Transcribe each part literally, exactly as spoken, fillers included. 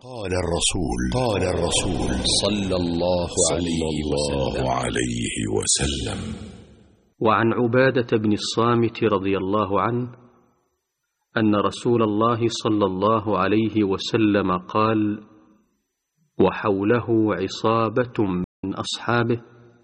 قال الرسول قال الرسول صلى الله عليه وسلم. وعن عبادة بن الصامت رضي الله عنه أن رسول الله صلى الله عليه وسلم قال: وحوله عصابة من أصحابه: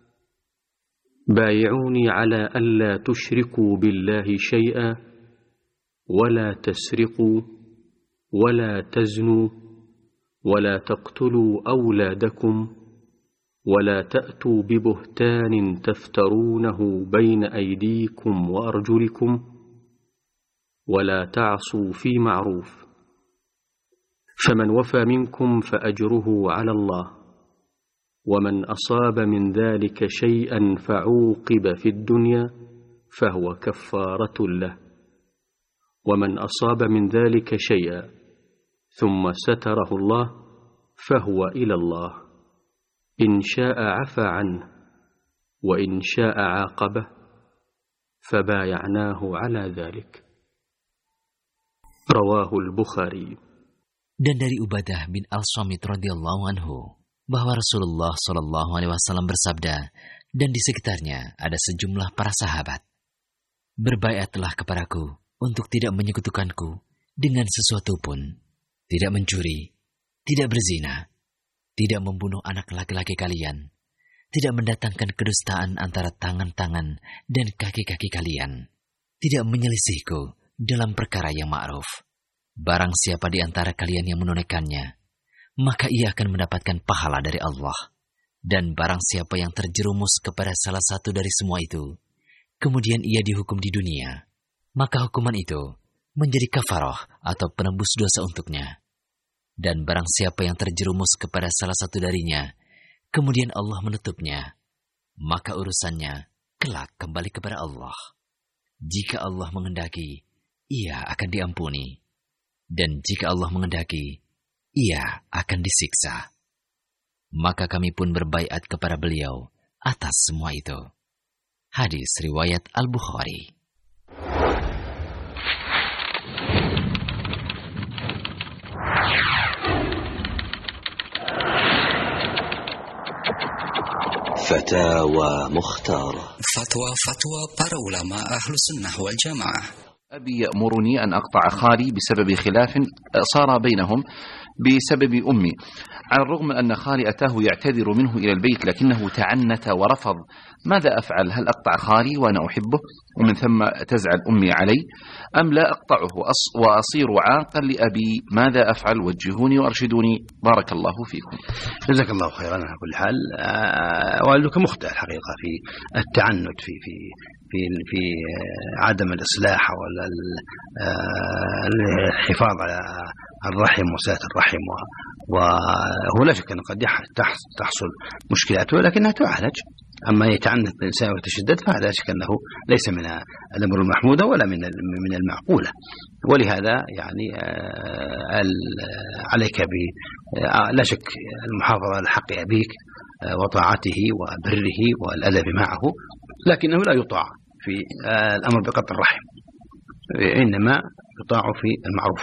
بايعوني على ألا تشركوا بالله شيئا، ولا تسرقوا، ولا تزنوا، ولا تقتلوا أولادكم، ولا تأتوا ببهتان تفترونه بين أيديكم وأرجلكم، ولا تعصوا في معروف، فمن وفى منكم فأجره على الله، ومن أصاب من ذلك شيئا فعوقب في الدنيا فهو كفارة له، ومن أصاب من ذلك شيئا ثم ستره الله فهو إلى الله، إن شاء عفى عنه وإن شاء عاقبه، فبايعناه على ذلك. رواه البخاري. Dan dari Ubadah bin Al-Samit radhiyallahu anhu bahwa Rasulullah shallallahu alaihi wasallam bersabda, dan di sekitarnya ada sejumlah para sahabat, berbaiatlah kepadaku untuk tidak menyekutukanku dengan sesuatu pun, tidak mencuri, tidak berzina, tidak membunuh anak laki-laki kalian, tidak mendatangkan kedustaan antara tangan-tangan dan kaki-kaki kalian, tidak menyelisihku dalam perkara yang ma'ruf. Barang siapa di antara kalian yang menunaikannya, maka ia akan mendapatkan pahala dari Allah. Dan barang siapa yang terjerumus kepada salah satu dari semua itu, kemudian ia dihukum di dunia, maka hukuman itu menjadi kafarah atau penembus dosa untuknya. Dan barang siapa yang terjerumus kepada salah satu darinya, kemudian Allah menutupnya, maka urusannya kelak kembali kepada Allah. Jika Allah menghendaki, ia akan diampuni. Dan jika Allah menghendaki, ia akan disiksa. Maka kami pun berbaiat kepada beliau atas semua itu. Hadis riwayat Al-Bukhari. Fatawa Mukhtar. Fatwa-fatwa para ulama ahlu sunnah wal jamaah. أبي يأمرني أن أقطع خالي بسبب خلاف صار بينهم بسبب أمي، على الرغم من أن خالي أتاه يعتذر منه إلى البيت لكنه تعنت ورفض. ماذا أفعل؟ هل أقطع خالي وأنا أحبه ومن ثم تزعل أمي علي، أم لا أقطعه وأصير عاقا لأبي؟ ماذا أفعل؟ وجهوني وأرشدوني، بارك الله فيكم. جزاك الله خيرا. على كل حال والدك مخطئ الحقيقة في التعنت في في في في عدم الإصلاح ولا الحفاظ على الرحم وصلة الرحم، وهو لا شك أن قد تحصل مشكلات ولكنها تعالج. أما يتعنت الإنسان ويتشدد فهذا لا شك أنه ليس من الأمر المحمود ولا من من المعقولة. ولهذا يعني عليك ب لا شك المحافظة على حق أبيك وطاعته وبره والأدب معه، لكنه لا يطاع في الأمر بقطع الرحم، إنما يطاع في المعروف،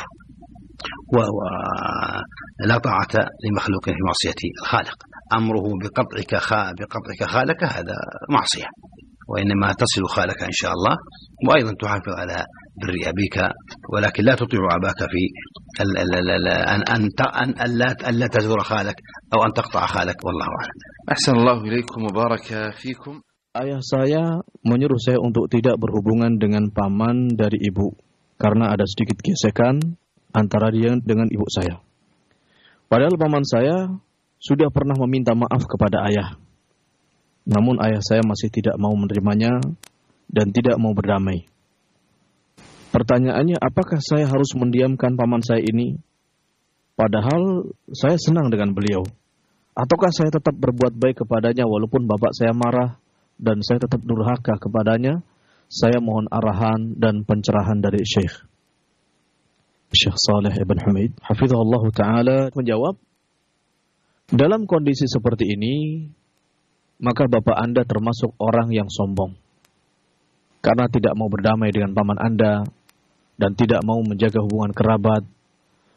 ولا طاعة لمخلوق في معصية الخالق. أمره بقطعك بقطعك خالك هذا معصية، وإنما تصل خالك إن شاء الله، وأيضا تحافظ على بر أبيك، ولكن لا تطيع أباك في أن لا تزور خالك أو أن تقطع خالك، والله أعلم. أحسن الله إليكم وبارك فيكم. Ayah saya menyuruh saya untuk tidak berhubungan dengan paman dari ibu karena ada sedikit gesekan antara dia dengan ibu saya. Padahal paman saya sudah pernah meminta maaf kepada ayah. Namun ayah saya masih tidak mau menerimanya dan tidak mau berdamai. Pertanyaannya, apakah saya harus mendiamkan paman saya ini? Padahal saya senang dengan beliau. Ataukah saya tetap berbuat baik kepadanya walaupun bapak saya marah dan saya tetap durhaka kepadanya? Saya mohon arahan dan pencerahan dari Syekh. Syekh Saleh Ibn Hamid hafizahullah ta'ala menjawab, dalam kondisi seperti ini, maka bapak Anda termasuk orang yang sombong. Karena tidak mau berdamai dengan paman Anda dan tidak mau menjaga hubungan kerabat,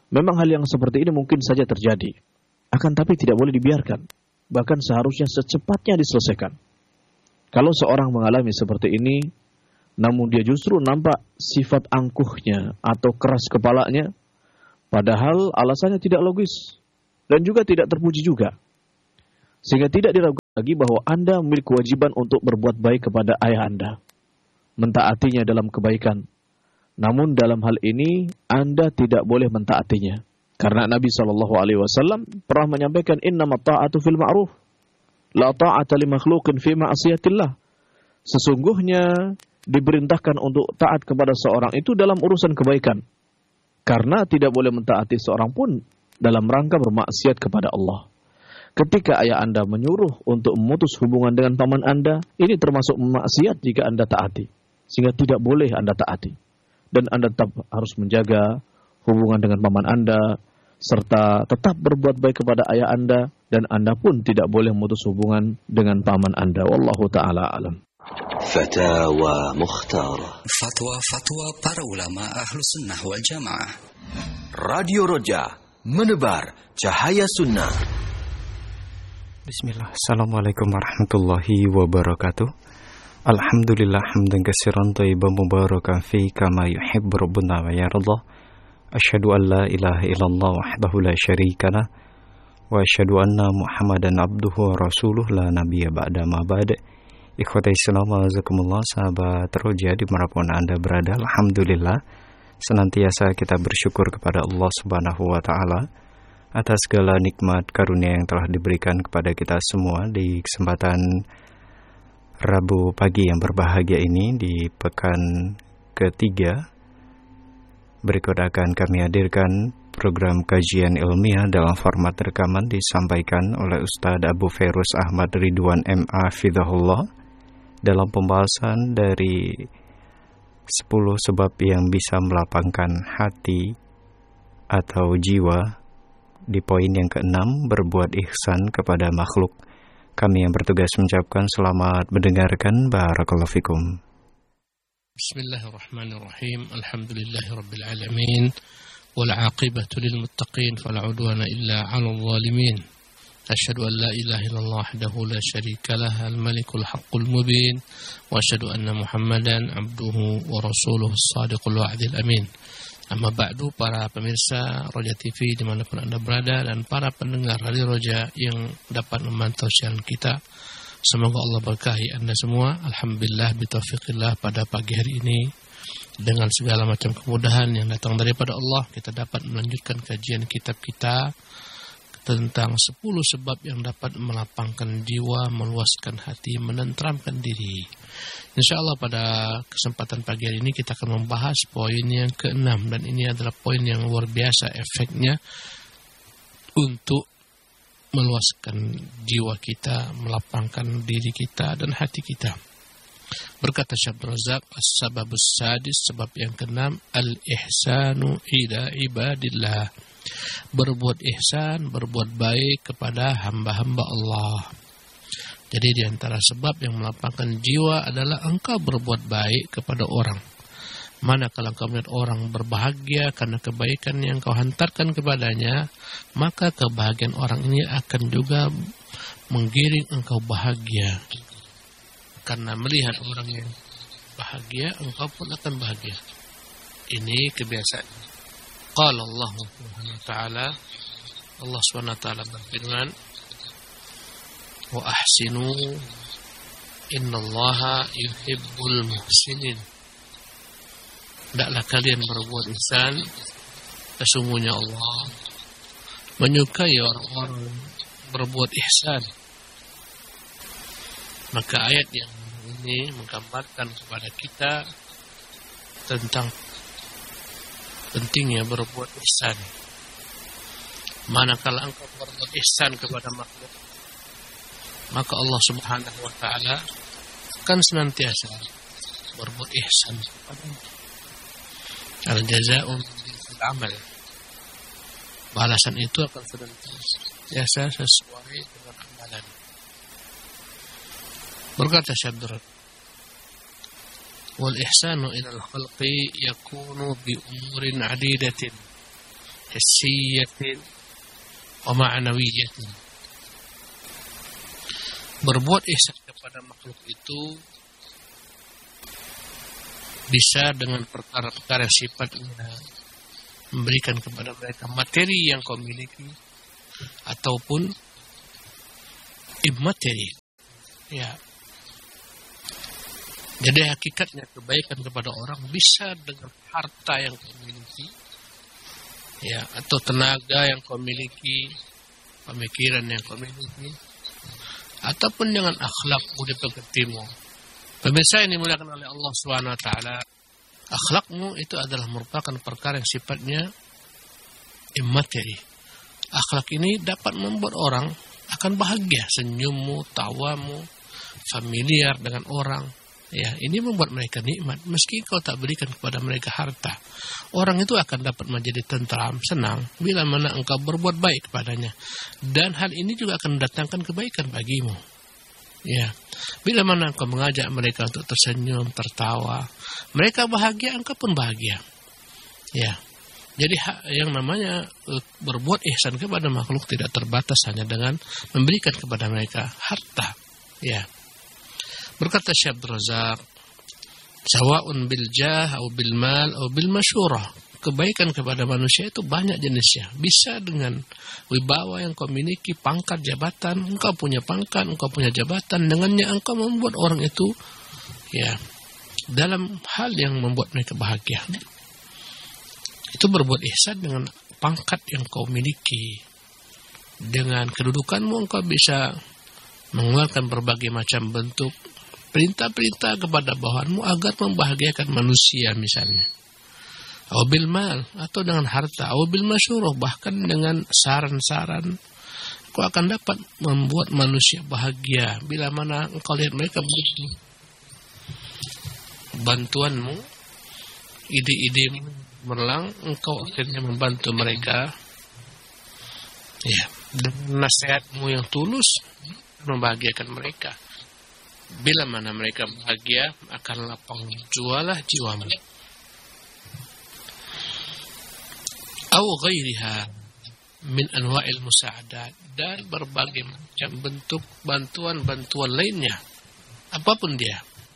Memang hal yang seperti ini mungkin saja terjadi, akan tapi tidak boleh dibiarkan. Bahkan seharusnya secepatnya diselesaikan. Kalau seorang mengalami seperti ini, namun dia justru nampak sifat angkuhnya atau keras kepalanya, padahal alasannya tidak logis dan juga tidak terpuji juga. Sehingga tidak diragukan lagi bahwa Anda memiliki kewajiban untuk berbuat baik kepada ayah Anda, mentaatinya dalam kebaikan. Namun dalam hal ini Anda tidak boleh mentaatinya, karena Nabi shallallahu alaihi wasallam pernah menyampaikan innamat ta'atu fil ma'ruf, la ta'ata li makhluqin fi ma'siyatillah. Sesungguhnya diperintahkan untuk taat kepada seorang itu dalam urusan kebaikan, karena tidak boleh mentaati seorang pun dalam rangka bermaksiat kepada Allah. Ketika ayah Anda menyuruh untuk memutus hubungan dengan paman Anda, ini termasuk maksiat jika Anda taati, sehingga tidak boleh Anda taati. Dan Anda tetap harus menjaga hubungan dengan paman Anda, serta tetap berbuat baik kepada ayah Anda, dan Anda pun tidak boleh memutus hubungan dengan paman Anda. Wallahu ta'ala alam. Fatawa Mukhtar. Fatwa-fatwa para ulama ahlu sunnah wal jamaah. Radio Roja, menebar cahaya sunnah. Bismillah. Assalamualaikum warahmatullahi wabarakatuh. Alhamdulillah hamdan katsiran thayyiban mubarakan fi kama yuhibbu rabbuna wa yarda. Asyhadu an la ilaha illallah wahdahu la syarika lah wa asyhadu anna Muhammadan abduhu wa rasuluh la nabiyya ba'da ma ba'da. Ikhwatai Islam wa jazakumullah, sahabat Roja dimanapun Anda berada, alhamdulillah senantiasa kita bersyukur kepada Allah Subhanahu wa taala atas segala nikmat karunia yang telah diberikan kepada kita semua di kesempatan Rabu pagi yang berbahagia ini di pekan ketiga. Berikut akan kami hadirkan program kajian ilmiah dalam format rekaman disampaikan oleh Ustadz Abu Ferus Ahmad Ridwan M A Fidahullah dalam pembahasan dari sepuluh sebab yang bisa melapangkan hati atau jiwa. Di poin yang keenam, berbuat ihsan kepada makhluk. Kami yang bertugas mengucapkan selamat mendengarkan. Barakallahu fikum. Bismillahirrahmanirrahim. Alhamdulillahirabbil alamin. Wal 'aqibatu lil muttaqin fala 'udwana illa 'alal zalimin. Asyhadu an la ilaha illallah wahdahu la syarika lah al malikul haqqul mubin wa asyhadu anna Muhammadan 'abduhu wa rasuluhu as-sadiqul wa'dil amin. Amma ba'du, para pemirsa Roja T V dimanapun Anda berada dan para pendengar Radio Roja yang dapat memantau siaran kita, semoga Allah berkahi Anda semua. Alhamdulillah bitaufiqillah, pada pagi hari ini dengan segala macam kemudahan yang datang daripada Allah, kita dapat melanjutkan kajian kitab kita tentang sepuluh sebab yang dapat melapangkan jiwa, meluaskan hati, menenteramkan diri. InsyaAllah pada kesempatan pagi hari ini kita akan membahas poin yang keenam, dan ini adalah poin yang luar biasa efeknya untuk meluaskan jiwa kita, melapangkan diri kita dan hati kita. Berkata Syekh Abdul Razak, as-sababus sadis, sebab yang keenam, al-ihsanu ila ibadillah. Berbuat ihsan, berbuat baik kepada hamba-hamba Allah. Jadi di antara sebab yang melapangkan jiwa adalah engkau berbuat baik kepada orang. Manakala engkau melihat orang berbahagia karena kebaikan yang kau hantarkan kepadanya, maka kebahagiaan orang ini akan juga menggiring engkau bahagia. Karena melihat orang yang bahagia, engkau pun akan bahagia. Ini kebiasaan. Qala Allah Subhanahu wa ta'ala, Allah Subhanahu wa ta'ala berfirman, wa ahsinu innallaha yuhibbul muhsinin. Hendaklah kalian berbuat ihsan, sesungguhnya Allah menyukai orang-orang berbuat ihsan. Maka ayat yang ini menggambarkan kepada kita tentang pentingnya berbuat ihsan. Manakala engkau berbuat ihsan kepada makhluk, maka Allah Subhanahu wa ta'ala akan senantiasa berbuat ihsan kepadanya. Al-jaza'u min jinsil amal. Balasan itu akan senantiasa sesuai dengan amalan. Berkata Syekh Abdul Razak, wal ihsanu ila al-khalqi yakunu bi umurin adidatin. hissiyatin wa ma'nawiyatin. Berbuat ihsan kepada makhluk itu bisa dengan perkara-perkara sifatnya memberikan kepada mereka materi yang kau miliki ataupun immateri. Ya. Jadi hakikatnya kebaikan kepada orang bisa dengan harta yang kau miliki, ya, atau tenaga yang kau miliki, pemikiran yang kau miliki, ataupun dengan akhlak budi pekertimu. Pemirsa yang dimuliakan oleh Allah Subhanahu wa taala, akhlakmu itu adalah merupakan perkara yang sifatnya immateri. Akhlak ini dapat membuat orang akan bahagia, senyummu, tawamu, familiar dengan orang. Ya, ini membuat mereka nikmat. Meski kau tak berikan kepada mereka harta, orang itu akan dapat menjadi tentram, senang bila mana engkau berbuat baik kepadanya. Dan hal ini juga akan mendatangkan kebaikan bagimu. Ya, bila mana engkau mengajak mereka untuk tersenyum, tertawa, mereka bahagia, engkau pun bahagia. Ya, jadi yang namanya berbuat ihsan kepada makhluk tidak terbatas hanya dengan memberikan kepada mereka harta. Ya. Berkata Syekh Abdul Razak, sawa'un bil jah atau bil mal atau bil masyurah. Kebaikan kepada manusia itu banyak jenisnya. Bisa dengan wibawa yang kau miliki, pangkat, jabatan. Engkau punya pangkat, engkau punya jabatan. Dengannya engkau membuat orang itu ya dalam hal yang membuat mereka bahagia. Itu berbuat ihsan dengan pangkat yang kau miliki. Dengan kedudukanmu engkau bisa mengeluarkan berbagai macam bentuk perintah-perintah kepada bawahanmu agar membahagiakan manusia misalnya. Atau bil mal, atau dengan harta, atau bil masyuruh, bahkan dengan saran-saran. Kau akan dapat membuat manusia bahagia bila mana engkau lihat mereka butuh bantuanmu, ide-idemu merlang, engkau akhirnya membantu mereka. Ya, dengan nasihatmu yang tulus membahagiakan mereka. Bila mana mereka bahagia, akan lapang jualah jiwamu. Aw ghairiha min anwa'il musa'adat, dan berbagai macam bentuk bantuan-bantuan lainnya, apapun dia.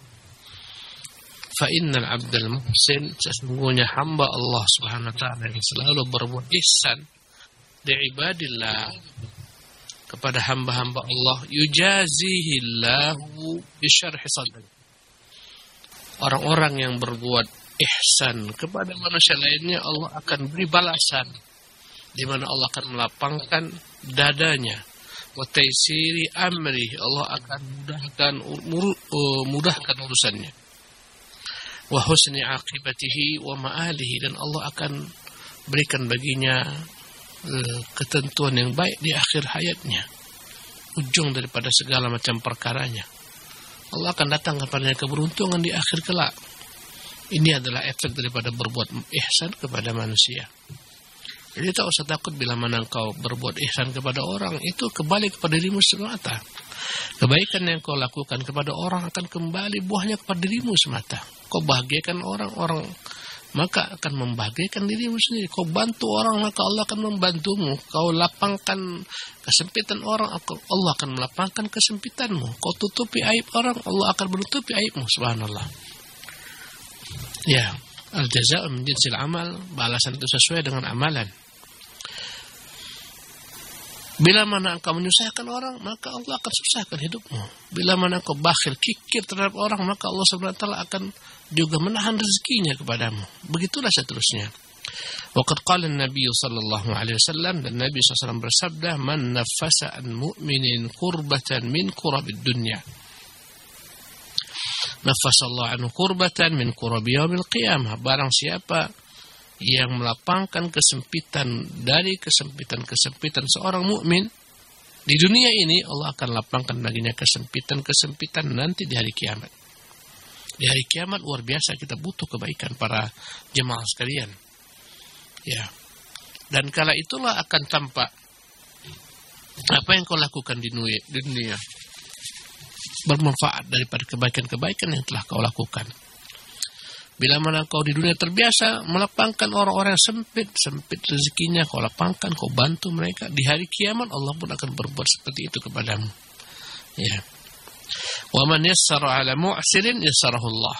Fa innal 'abdal muhsin, sesungguhnya hamba Allah Subhanahu wa taala yang selalu berbuat ihsan di ibadillah kepada hamba-hamba Allah, yujazihillahu bisyarhi sadri. Orang-orang yang berbuat ihsan kepada manusia lainnya, Allah akan beri balasan, di mana Allah akan melapangkan dadanya. Wa taysiri amri, Allah akan mudahkan mudahkan urusannya. Wa husni aqibatihi wa ma'alihi, dan Allah akan berikan baginya ketentuan yang baik di akhir hayatnya, ujung daripada segala macam perkaranya. Allah akan datang kepadanya keberuntungan di akhir kelak. Ini adalah efek daripada berbuat ihsan kepada manusia. Jadi tak usah takut bila mana engkau berbuat ihsan kepada orang, itu kembali kepada dirimu semata. Kebaikan yang kau lakukan kepada orang akan kembali buahnya kepada dirimu semata. Kau bahagiakan orang-orang, maka akan membahagiakan dirimu sendiri. Kau bantu orang, maka Allah akan membantumu. Kau lapangkan kesempitan orang, Allah akan melapangkan kesempitanmu. Kau tutupi aib orang, Allah akan menutupi aibmu. Subhanallah. Ya, al-jazaa' min jinsil amal, balasan itu sesuai dengan amalan. Bila mana engkau menyusahkan orang, maka Allah akan susahkan hidupmu. Bila mana engkau bakhil, kikir terhadap orang, maka Allah subhanahu wa taala akan juga menahan rezekinya kepadamu. Begitulah seterusnya. Waqad qala an-nabiy sallallahu alaihi wasallam, dan Nabi sallallahu alaihi wasallam bersabda, man nafasa an mu'minin kurbatan min kurabid dunya, nafasallahu anhu kurbatan min kurabi yaumil qiyamah. Barang siapa yang melapangkan kesempitan dari kesempitan-kesempitan seorang mukmin di dunia ini, Allah akan lapangkan baginya kesempitan-kesempitan nanti di hari kiamat. Di hari kiamat luar biasa kita butuh kebaikan para jemaah sekalian. Ya. Dan kala itulah akan tampak apa yang kau lakukan di dunia bermanfaat daripada kebaikan-kebaikan yang telah kau lakukan. Bila mana kau di dunia terbiasa melapangkan orang-orang yang sempit, sempit rezekinya, kau lapangkan, kau bantu mereka. Di hari kiamat Allah pun akan berbuat seperti itu kepadamu. Ya. Wa man yassara 'ala mu'sirin yassarahu Allah.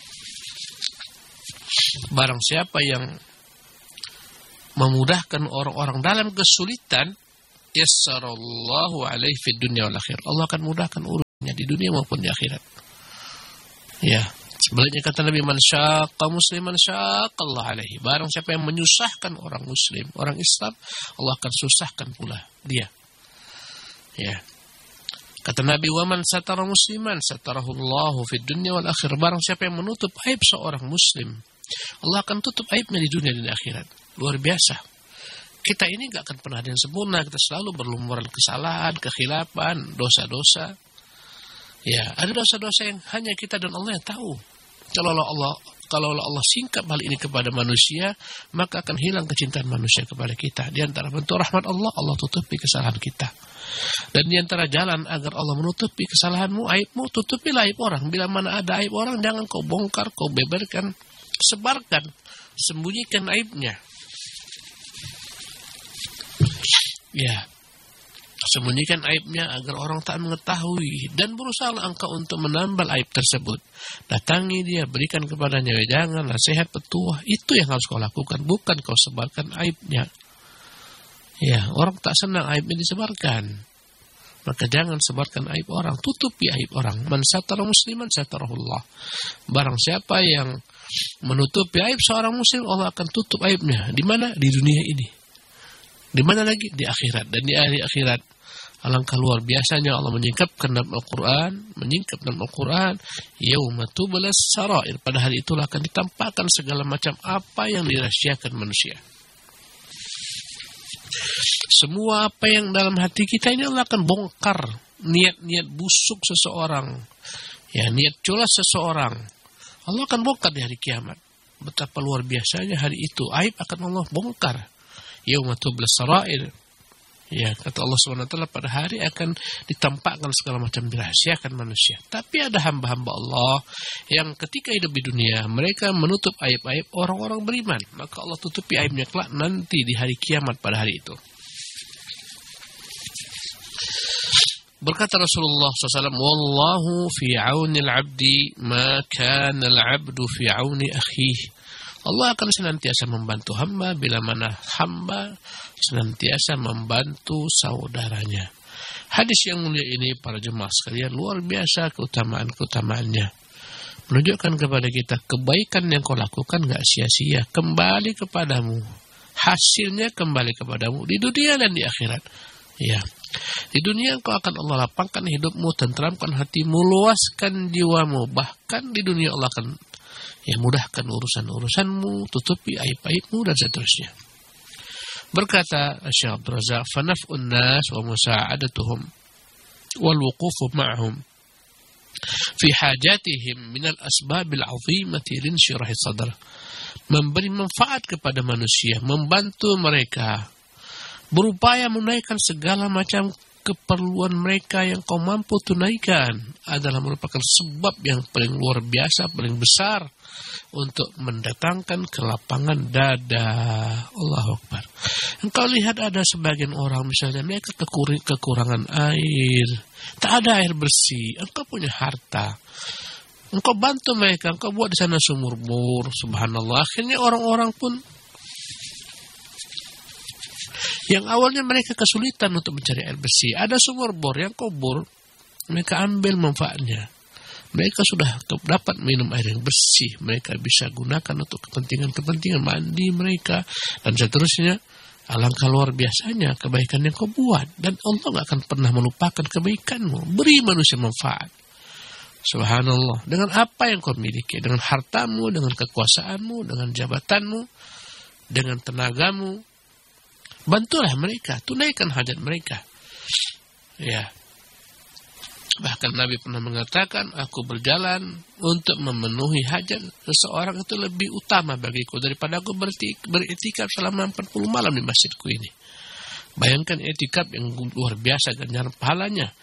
Barang siapa yang memudahkan orang-orang dalam kesulitan, yassarallahu 'alaihi fid dunya wal akhirah. Allah akan mudahkan urusannya di dunia maupun di akhirat. Ya. Sebaliknya kata Nabi, man syaqqa musliman syaqqallahu alaihi. Barang siapa yang menyusahkan orang muslim, orang Islam, Allah akan susahkan pula dia. Ya. Kata Nabi, wa man satara musliman satarahullahu fid dunya wal akhir. Barang siapa yang menutup aib seorang muslim, Allah akan tutup aibnya di dunia dan di akhirat. Luar biasa. Kita ini gak akan pernah ada yang sempurna. Kita selalu berlumuran kesalahan, kekhilafan, dosa-dosa. Ya, ada dosa-dosa yang hanya kita dan Allah yang tahu. Kalau Allah kalau Allah singkap hal ini kepada manusia, maka akan hilang kecintaan manusia kepada kita. Di antara bentuk rahmat Allah, Allah tutupi kesalahan kita. Dan di antara jalan agar Allah menutupi kesalahanmu, aibmu, tutupilah aib orang. Bila mana ada aib orang, jangan kau bongkar, kau beberkan, sebarkan, sembunyikan aibnya. Ya. Sembunyikan aibnya agar orang tak mengetahui, dan berusaha engkau untuk menambal aib tersebut. Datangi dia, berikan kepadanya wejangan, nasihat, petuah. Itu yang harus kau lakukan, bukan kau sebarkan aibnya. Ya, orang tak senang aibnya disebarkan. Maka jangan sebarkan aib orang, tutupi aib orang. Man satara musliman satarahullah. Barang siapa yang menutupi aib seorang muslim, Allah akan tutup aibnya. Di mana? Di dunia ini. Di mana lagi? Di akhirat. Dan di hari akhirat, alangkah luar biasanya Allah menyingkapkan dalam Al-Quran, menyingkap dalam Al-Quran, yauma tublas sarair. Pada hari itulah akan ditampakkan segala macam apa yang dirahasiakan manusia. Semua apa yang dalam hati kita ini Allah akan bongkar. Niat-niat busuk seseorang, ya, niat culas seseorang, Allah akan bongkar di hari kiamat. Betapa luar biasanya hari itu. Aib akan Allah bongkar. Yauma tublas sarair. Ya, kata Allah subhanahu wa taala, pada hari akan ditampakkan segala macam dirahasiakan manusia. Tapi ada hamba-hamba Allah yang ketika hidup di dunia, mereka menutup aib-aib orang-orang beriman. Maka Allah tutupi aibnya kelak nanti di hari kiamat pada hari itu. Berkata Rasulullah shallallahu alaihi wasallam, wallahu fi auni al-abdi ma kana al-abdu fi auni akhihi. Allah akan senantiasa membantu hamba bila mana hamba senantiasa membantu saudaranya. Hadis yang mulia ini para jemaah sekalian luar biasa keutamaan-keutamaannya. Menunjukkan kepada kita kebaikan yang kau lakukan gak sia-sia, kembali kepadamu. Hasilnya kembali kepadamu di dunia dan di akhirat. Ya. Di dunia engkau akan Allah lapangkan hidupmu, tenteramkan hatimu, luaskan jiwamu. Bahkan di dunia Allah akan ya mudahkan urusan-urusanmu, tutupi aib-aibmu dan seterusnya. Berkata Syekh Abdul Razak, fanaf'un nas wa musa'adatuhum wal wuqufu ma'hum fi hajatihim min al-asbabil 'azimati linsyirahi sadr. Memberi manfaat kepada manusia, membantu mereka, berupaya menunaikan segala macam keperluan mereka yang kau mampu tunaikan adalah merupakan sebab yang paling luar biasa, paling besar untuk mendatangkan kelapangan dada. Allahu Akbar. Engkau lihat ada sebagian orang misalnya mereka kekurangan air, tak ada air bersih, engkau punya harta, engkau bantu mereka, engkau buat di sana sumur bor, subhanallah. Akhirnya orang-orang pun yang awalnya mereka kesulitan untuk mencari air bersih, ada sumur bor yang kau bor, mereka ambil manfaatnya. Mereka sudah dapat minum air yang bersih, mereka bisa gunakan untuk kepentingan-kepentingan mandi mereka dan seterusnya. Alangkah luar biasanya kebaikan yang kau buat, dan Allah gak akan pernah melupakan kebaikanmu. Beri manusia manfaat. Subhanallah. Dengan apa yang kau miliki, dengan hartamu, dengan kekuasaanmu, dengan jabatanmu, dengan tenagamu, bantulah mereka, tunaikan hajat mereka. Ya. Bahkan Nabi pernah mengatakan, aku berjalan untuk memenuhi hajat seseorang itu lebih utama bagiku daripada aku beriktikaf selama empat puluh malam di masjidku ini. Bayangkan iktikaf yang luar biasa ganjaran pahalanya.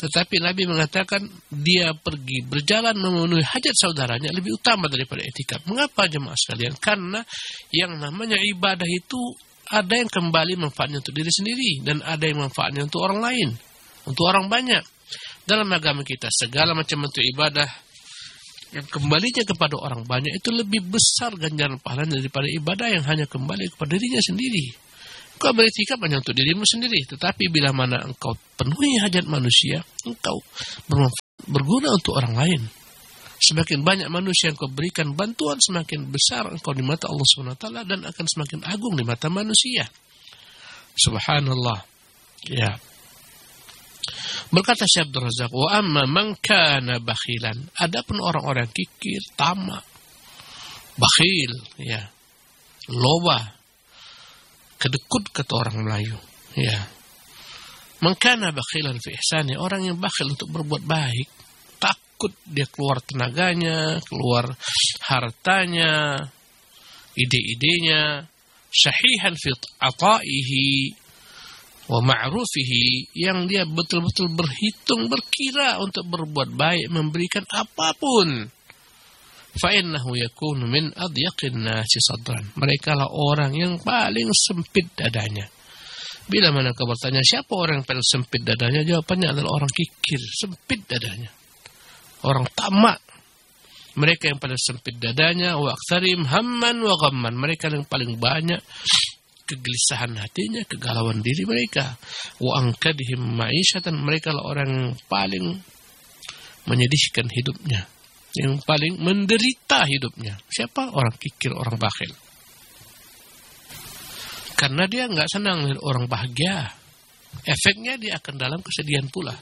Tetapi Nabi mengatakan dia pergi berjalan memenuhi hajat saudaranya lebih utama daripada i'tikaf. Mengapa jemaah sekalian? Karena yang namanya ibadah itu ada yang kembali manfaatnya untuk diri sendiri dan ada yang manfaatnya untuk orang lain, untuk orang banyak. Dalam agama kita segala macam bentuk ibadah yang kembalinya kepada orang banyak itu lebih besar ganjaran pahalanya daripada ibadah yang hanya kembali kepada dirinya sendiri. Kau beriktikaf hanya untuk dirimu sendiri, tetapi bila mana engkau penuhi hajat manusia, engkau berguna untuk orang lain. Semakin banyak manusia yang kau berikan bantuan, semakin besar engkau di mata Allah subhanahu wa taala dan akan semakin agung di mata manusia. Subhanallah. Ya. Berkata Syekh Abdul Razak, wa amma man kana bakhilan. Adapun orang-orang kikir, tamak, bakhil, ya, loba, kedekut kata orang Melayu, ya. Man kana bakhilan fi ihsani, orang yang bakhil untuk berbuat baik, takut dia keluar tenaganya, keluar hartanya, ide-idenya, syahihan fi ataihi wa ma'rufihi, yang dia betul-betul berhitung, berkira untuk berbuat baik, memberikan apapun. Fa'innahu yakunu min adyaqin nasi sadran. Mereka lah orang yang paling sempit dadanya. Bila mana kau bertanya siapa orang yang paling sempit dadanya, jawabannya adalah orang kikir, sempit dadanya, orang tamak. Mereka yang paling sempit dadanya, wa aktsarim hamman wa ghamman. Mereka yang paling banyak kegelisahan hatinya, kegalauan diri mereka. Wa ankadihim ma'isyatan. Mereka lah orang yang paling menyedihkan hidupnya, yang paling menderita hidupnya. Siapa? Orang kikir, orang bakhil. Karena dia nggak senang lihat orang bahagia. Efeknya dia akan dalam kesedihan pula.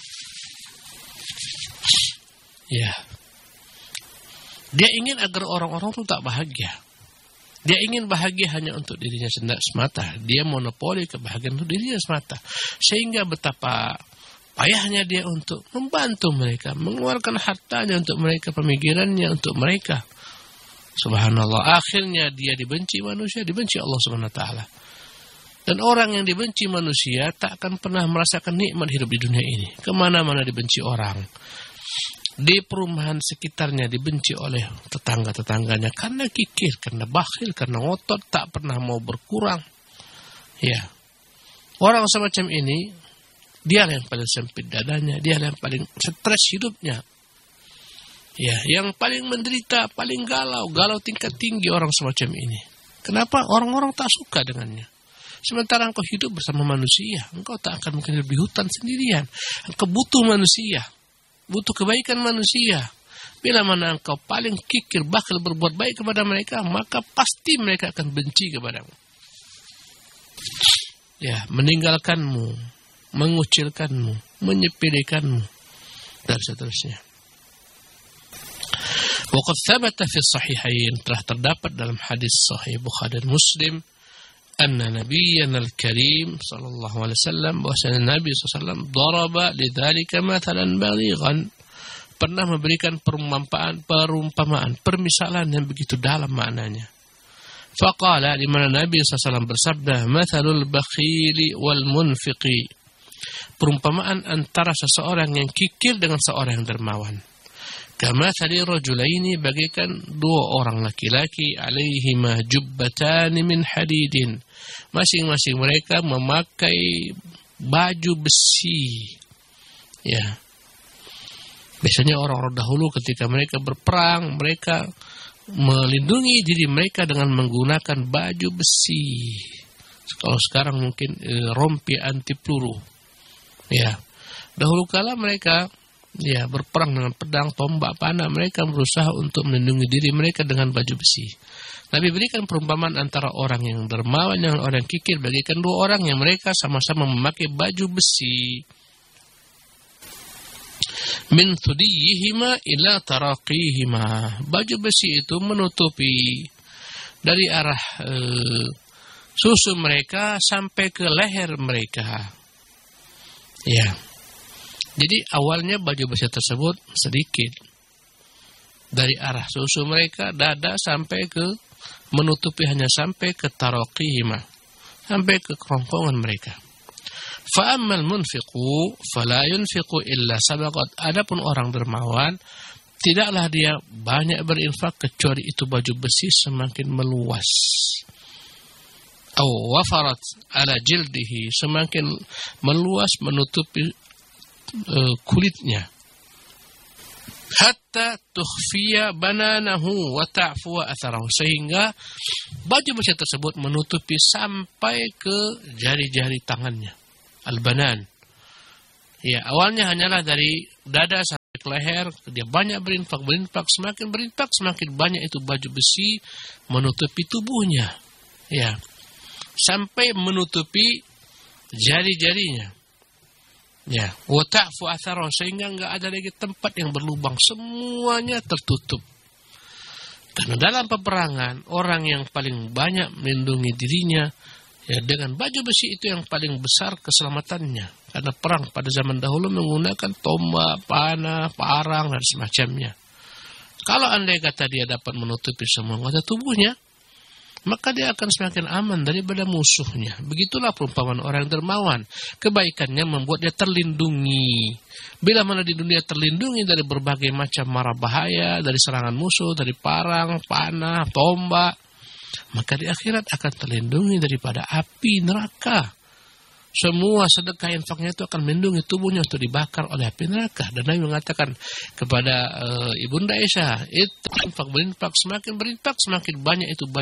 Ya. Dia ingin agar orang-orang itu tak bahagia. Dia ingin bahagia hanya untuk dirinya sendiri semata. Dia monopoli kebahagiaan untuk dirinya semata. Sehingga betapa payahnya dia untuk membantu mereka, mengeluarkan hartanya untuk mereka, pemikirannya untuk mereka. Subhanallah, akhirnya dia dibenci manusia, dibenci Allah Subhanahu wa taala. Dan orang yang dibenci manusia tak akan pernah merasakan nikmat hidup di dunia ini. Kemana-mana dibenci orang. Di perumahan sekitarnya dibenci oleh tetangga-tetangganya karena kikir, karena bakhil, karena ngotot, tak pernah mau berkurang. Ya, orang semacam ini dia yang paling sempit dadanya, dia yang paling stres hidupnya. Ya, yang paling menderita, paling galau, galau tingkat tinggi orang semacam ini. Kenapa? Orang-orang tak suka dengannya. Sementara engkau hidup bersama manusia, engkau tak akan mungkin hidup di hutan sendirian. Engkau butuh manusia, butuh kebaikan manusia. Bila mana engkau paling kikir, bakhil berbuat baik kepada mereka, maka pasti mereka akan benci kepadamu. Ya, meninggalkanmu, mengucilkanmu, menyepelekanmu, dan seterusnya. Waqad thabata fi sahihain, telah terdapat dalam hadis sahih Bukhari dan Muslim, anna nabiyyana al-karim sallallahu alaihi wasallam, bahwasanya Nabi sallallahu alaihi wasallam daraba lidzalika mathalan balighan, pernah memberikan perumpamaan, perumpamaan, permisalan yang begitu dalam maknanya. Faqala, di mana Nabi sallallahu alaihi wasallam bersabda, mathalul bakhili wal munfiqi, perumpamaan antara seseorang yang kikir dengan seorang yang dermawan. Kama thali rajulaini, bagaikan dua orang laki-laki, alaihima jubbatani min hadidin, masing-masing mereka memakai baju besi. Ya, biasanya orang-orang dahulu ketika mereka berperang, mereka melindungi diri mereka dengan menggunakan baju besi. Kalau sekarang mungkin e, rompi anti peluru. Ya, dahulu kala mereka ya berperang dengan pedang, tombak, panah, mereka berusaha untuk melindungi diri mereka dengan baju besi. Nabi berikan perumpamaan antara orang yang dermawan dengan orang yang kikir, bagaikan dua orang yang mereka sama-sama memakai baju besi. Min thudiyihima ila taraqihima, baju besi itu menutupi dari arah e, susu mereka sampai ke leher mereka. Ya. Jadi awalnya baju besi tersebut sedikit, dari arah susu mereka, dada, sampai ke menutupi hanya sampai ke taraqihima, sampai ke kerongkongan mereka. Fa ammal munfiqu fala yunfiqu illa sabaqat. Adapun orang dermawan, tidaklah dia banyak berinfak kecuali itu baju besi semakin meluas. Aw wafarat ala jildihi, semakin meluas menutupi uh, kulitnya. Hatta tukhfiya bananahu wa ta'fuwa atharahu, sehingga baju besi tersebut menutupi sampai ke jari-jari tangannya. Al-banan. Ya, awalnya hanyalah dari dada sampai ke leher, dia banyak berinfak, berinfak, semakin berinfak semakin banyak itu baju besi menutupi tubuhnya. Ya. Sampai menutupi jari-jarinya. Ya, wa ta'fu atharahu, sehingga enggak ada lagi tempat yang berlubang, semuanya tertutup. Karena dalam peperangan, orang yang paling banyak melindungi dirinya ya dengan baju besi itu yang paling besar keselamatannya. Karena perang pada zaman dahulu menggunakan tombak, panah, parang dan semacamnya. Kalau andai kata dia dapat menutupi semua anggota tubuhnya, maka dia akan semakin aman daripada musuhnya. Begitulah perumpamaan orang dermawan. Kebaikannya membuat dia terlindungi. Bila mana di dunia terlindungi dari berbagai macam mara bahaya, dari serangan musuh, dari parang, panah, tombak, maka di akhirat akan terlindungi daripada api neraka. Semua sedekah infaknya itu akan melindungi tubuhnya untuk dibakar oleh api neraka. Dan Nabi mengatakan kepada uh, Ibunda Aisyah, infak berinfak, semakin berinfak semakin banyak itu